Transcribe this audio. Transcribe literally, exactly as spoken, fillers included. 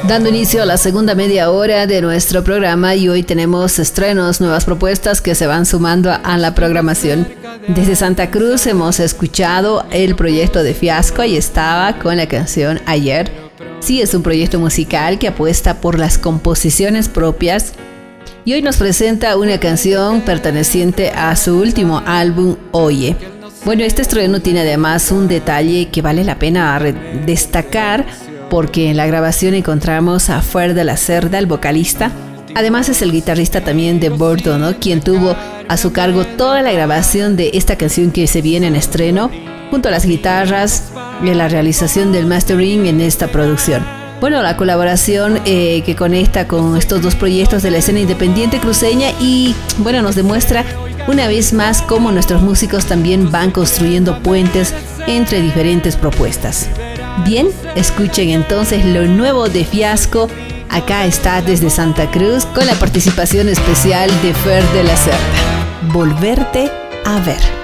Dando inicio a la segunda media hora de nuestro programa, y hoy tenemos estrenos, nuevas propuestas que se van sumando a la programación. Desde Santa Cruz hemos escuchado el proyecto de Fiasco y estaba con la canción Ayer. Sí, es un proyecto musical que apuesta por las composiciones propias y hoy nos presenta una canción perteneciente a su último álbum, Oye. Bueno, este estreno tiene además un detalle que vale la pena destacar, porque en la grabación encontramos a Fer de la Cerda, el vocalista. Además es el guitarrista también de Bordo, ¿no?, quien tuvo a su cargo toda la grabación de esta canción que se viene en estreno, junto a las guitarras y la realización del mastering en esta producción. Bueno, la colaboración eh, que conecta con estos dos proyectos de la escena independiente cruceña y, bueno, nos demuestra una vez más cómo nuestros músicos también van construyendo puentes entre diferentes propuestas. Bien, escuchen entonces lo nuevo de Fiasco. Acá está desde Santa Cruz con la participación especial de Fer de la Cerda. Volverte a ver.